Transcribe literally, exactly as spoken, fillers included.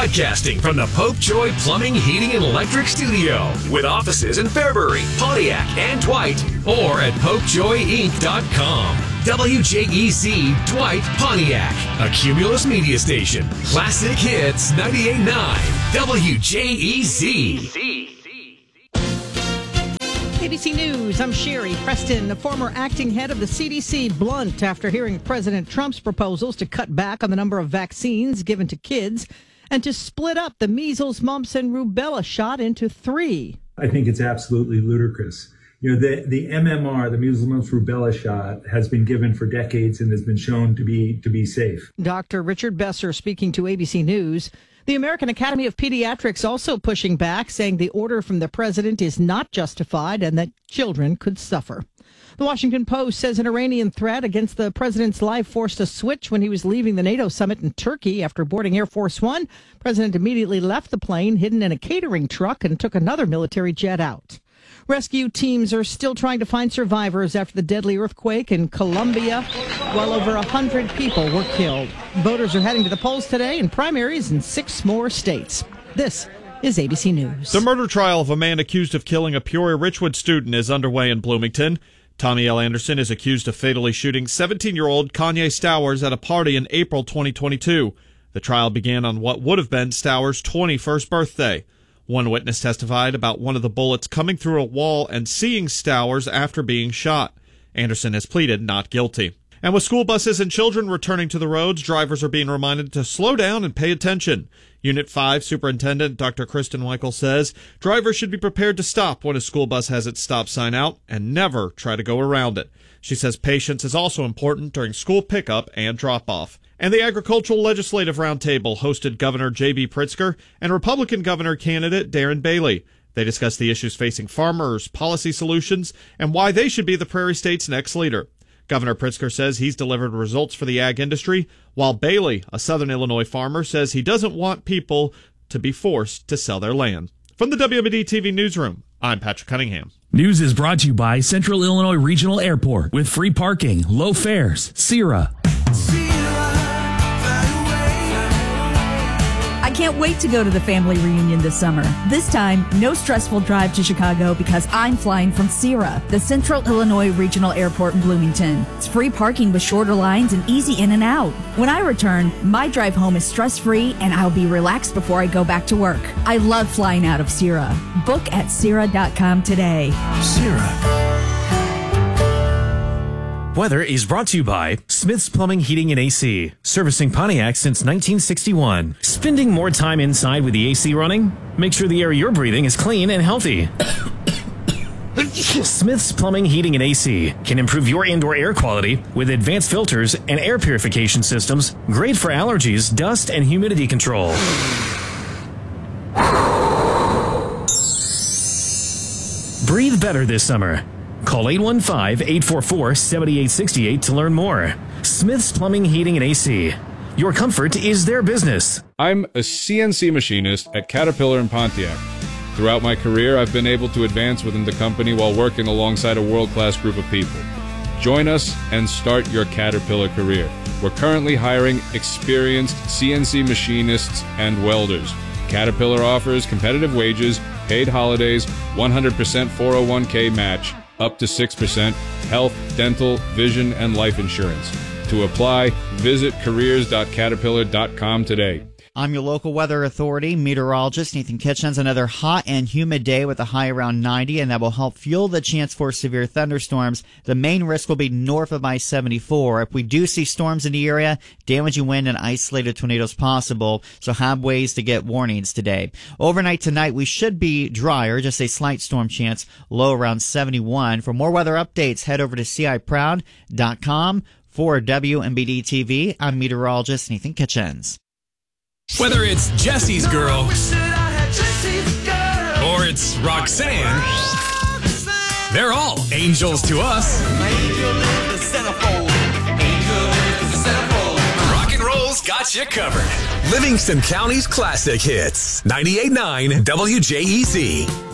Broadcasting from the Pope Joy Plumbing, Heating, and Electric Studio with offices in Fairbury, Pontiac, and Dwight, or at pope joy inc dot com. W J E Z Dwight, Pontiac, a Cumulus media station. Classic Hits ninety-eight point nine W J E Z. A B C News, I'm Sherry Preston. The former acting head of the C D C blunt after hearing President Trump's proposals to cut back on the number of vaccines given to kids and to split up the measles, mumps, and rubella shot into three. I think it's absolutely ludicrous. You know, the, the M M R, the measles, mumps, rubella shot, has been given for decades and has been shown to be to be safe. Doctor Richard Besser speaking to A B C News. The American Academy of Pediatrics also pushing back, saying the order from the president is not justified and that children could suffer. The Washington Post says an Iranian threat against the president's life forced a switch when he was leaving the NATO summit in Turkey. After boarding Air Force One, the president immediately left the plane hidden in a catering truck and took another military jet out. Rescue teams are still trying to find survivors after the deadly earthquake in Colombia. Well over one hundred people were killed. Voters are heading to the polls today in primaries in six more states. This is A B C News. The murder trial of a man accused of killing a Peoria Richwood student is underway in Bloomington. Tommy L. Anderson is accused of fatally shooting seventeen-year-old Kanye Stowers at a party in April twenty twenty-two. The trial began on what would have been Stowers' twenty-first birthday. One witness testified about one of the bullets coming through a wall and seeing Stowers after being shot. Anderson has pleaded not guilty. And with school buses and children returning to the roads, drivers are being reminded to slow down and pay attention. Unit five Superintendent Doctor Kristen Weichel says drivers should be prepared to stop when a school bus has its stop sign out and never try to go around it. She says patience is also important during school pickup and drop-off. And the Agricultural Legislative Roundtable hosted Governor J B Pritzker and Republican governor candidate Darren Bailey. They discussed the issues facing farmers, policy solutions, and why they should be the Prairie State's next leader. Governor Pritzker says he's delivered results for the ag industry, while Bailey, a Southern Illinois farmer, says he doesn't want people to be forced to sell their land. From the W M D T V Newsroom, I'm Patrick Cunningham. News is brought to you by Central Illinois Regional Airport with free parking, low fares, Sierra. I can't wait to go to the family reunion this summer. This time, no stressful drive to Chicago because I'm flying from Sierra, the Central Illinois Regional Airport in Bloomington. It's free parking with shorter lines and easy in and out. When I return, my drive home is stress-free and I'll be relaxed before I go back to work. I love flying out of Sierra. Book at Sierra dot com today. Sierra. Weather is brought to you by Smith's Plumbing, Heating, and A C, servicing Pontiac since nineteen sixty-one. Spending more time inside with the A C running? Make sure the air you're breathing is clean and healthy. Smith's Plumbing, Heating, and A C can improve your indoor air quality with advanced filters and air purification systems, great for allergies, dust, and humidity control. Breathe better this summer. Call eight one five, eight four four, seven eight six eight to learn more. Smith's Plumbing, Heating, and A C. Your comfort is their business. I'm a C N C machinist at Caterpillar in Pontiac. Throughout my career, I've been able to advance within the company while working alongside a world-class group of people. Join us and start your Caterpillar career. We're currently hiring experienced C N C machinists and welders. Caterpillar offers competitive wages, paid holidays, one hundred percent four oh one k match, up to six percent, health, dental, vision, and life insurance. To apply, visit careers dot caterpillar dot com today. I'm your local weather authority, meteorologist Nathan Kitchens. Another hot and humid day with a high around ninety, and that will help fuel the chance for severe thunderstorms. The main risk will be north of I seventy-four. If we do see storms in the area, damaging wind and isolated tornadoes possible, so have ways to get warnings today. Overnight tonight, we should be drier, just a slight storm chance, low around seventy-one. For more weather updates, head over to C I proud dot com. For W M B D T V, I'm meteorologist Nathan Kitchens. Whether it's Jesse's Girl or it's Roxanne, they're all angels to us. Rock and roll's got you covered. Livingston County's classic hits. ninety-eight point nine W J E Z.